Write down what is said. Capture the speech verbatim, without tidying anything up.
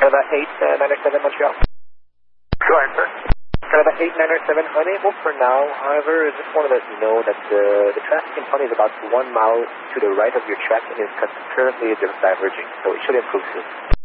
Canada eight nine seven Montreal. Go ahead, sir. Canada eight nine seven, unable for now. However, I just want to let you know that the, the traffic in front is about one mile to the right of your track and is currently diverging, so it should improve soon.